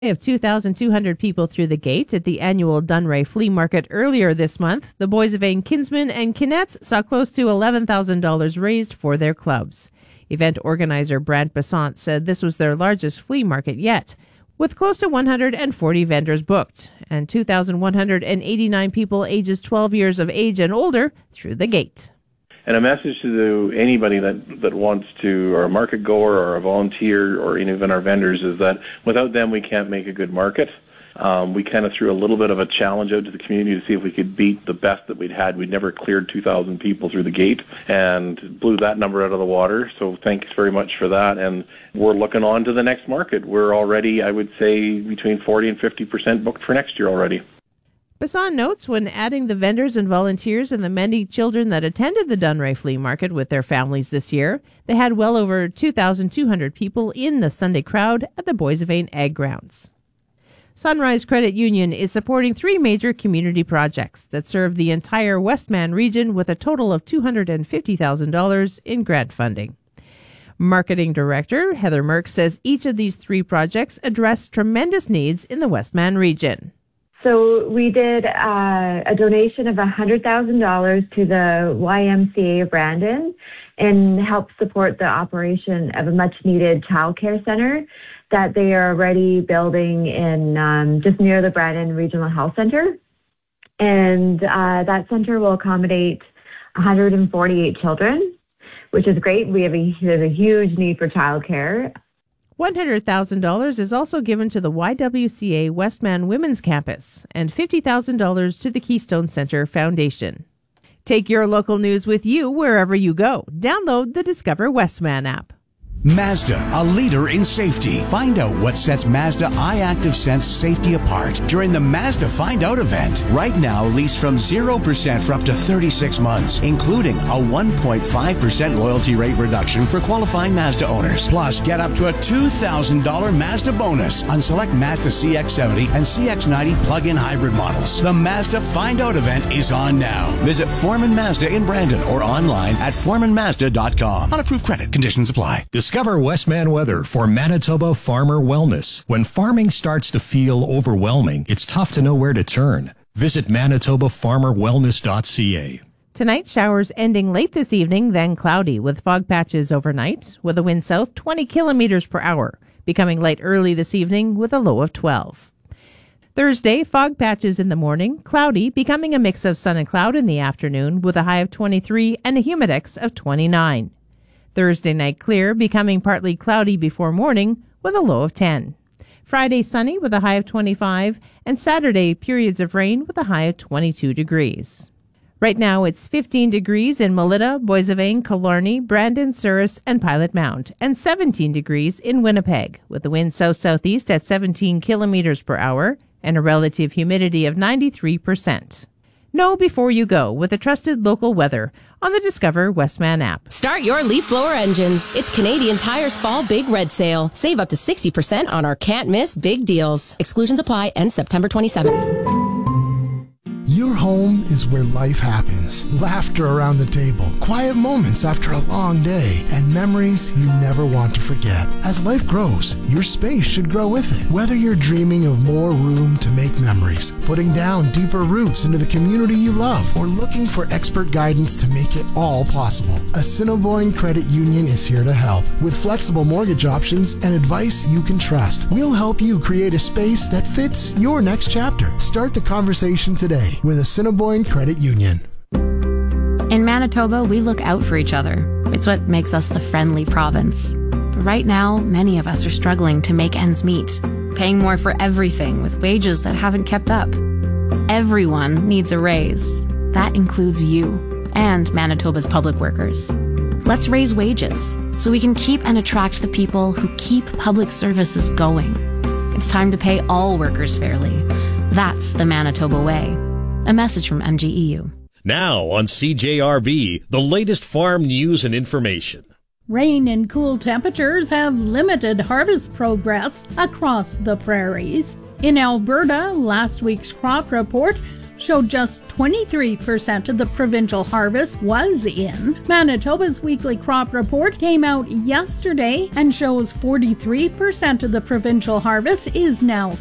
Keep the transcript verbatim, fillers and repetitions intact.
Of two thousand two hundred people through the gate at the annual Dunray Flea Market earlier this month, the Boys of Ain Kinsmen and Kinettes saw close to eleven thousand dollars raised for their clubs. Event organizer Brant Besant said this was their largest flea market yet, with close to one hundred forty vendors booked and two thousand one hundred eighty-nine people ages twelve years of age and older through the gate. And a message to anybody that, that wants to, or a market goer or a volunteer or even our vendors, is that without them we can't make a good market. Um, we kind of threw a little bit of a challenge out to the community to see if we could beat the best that we'd had. We'd never cleared two thousand people through the gate and blew that number out of the water. So thanks very much for that. And we're looking on to the next market. We're already, I would say, between forty and fifty percent booked for next year already. Besant notes when adding the vendors and volunteers and the many children that attended the Dunray Flea Market with their families this year, they had well over two thousand two hundred people in the Sunday crowd at the Boys of Ain Ag Grounds. Sunrise Credit Union is supporting three major community projects that serve the entire Westman region with a total of two hundred fifty thousand dollars in grant funding. Marketing Director Heather Merck says each of these three projects address tremendous needs in the Westman region. So we did uh, a donation of one hundred thousand dollars to the Y M C A of Brandon and helped support the operation of a much-needed childcare center that they are already building in um, just near the Brandon Regional Health Center. And uh, that center will accommodate one hundred forty-eight children, which is great. We have a, there's a huge need for childcare. one hundred thousand dollars is also given to the Y W C A Westman Women's Campus and fifty thousand dollars to the Keystone Center Foundation. Take your local news with you wherever you go. Download the Discover Westman app. Mazda, a leader in safety. Find out what sets Mazda iActive Sense safety apart during the Mazda Find Out event. Right now, lease from zero percent for up to thirty-six months, including a one point five percent loyalty rate reduction for qualifying Mazda owners. Plus, get up to a two thousand dollars Mazda bonus on select Mazda C X seventy and C X ninety plug-in hybrid models. The Mazda Find Out event is on now. Visit Foreman Mazda in Brandon or online at foreman mazda dot com. On approved credit, conditions apply. Discover Westman weather for Manitoba Farmer Wellness. When farming starts to feel overwhelming, it's tough to know where to turn. Visit manitoba farmer wellness dot c a. Tonight, showers ending late this evening, then cloudy with fog patches overnight, with a wind south twenty kilometers per hour, becoming light early this evening with a low of twelve. Thursday, fog patches in the morning, cloudy, becoming a mix of sun and cloud in the afternoon with a high of twenty-three and a humidex of twenty-nine. Thursday night clear, becoming partly cloudy before morning with a low of ten. Friday sunny with a high of twenty-five, and Saturday periods of rain with a high of twenty-two degrees. Right now it's fifteen degrees in Melita, Boys of Ain, Killarney, Brandon, Souris, and Pilot Mount, and seventeen degrees in Winnipeg, with the wind south-southeast at seventeen kilometers per hour and a relative humidity of ninety-three percent. Know before you go with a trusted local weather on the Discover Westman app. Start your leaf blower engines. It's Canadian Tire's Fall Big Red Sale. Save up to sixty percent on our can't miss big deals. Exclusions apply. End September twenty-seventh. Your home is where life happens. Laughter around the table, quiet moments after a long day, and memories you never want to forget. As life grows, your space should grow with it. Whether you're dreaming of more room to make memories, putting down deeper roots into the community you love, or looking for expert guidance to make it all possible, Assiniboine Credit Union is here to help. With flexible mortgage options and advice you can trust, we'll help you create a space that fits your next chapter. Start the conversation today with Assiniboine Credit Union. In Manitoba, we look out for each other. It's what makes us the friendly province. But right now, many of us are struggling to make ends meet, paying more for everything with wages that haven't kept up. Everyone needs a raise. That includes you and Manitoba's public workers. Let's raise wages so we can keep and attract the people who keep public services going. It's time to pay all workers fairly. That's the Manitoba way. A message from M G E U. Now on C J R B, the latest farm news and information. Rain and cool temperatures have limited harvest progress across the prairies. In Alberta, last week's crop report showed just twenty-three percent of the provincial harvest was in. Manitoba's weekly crop report came out yesterday and shows forty-three percent of the provincial harvest is now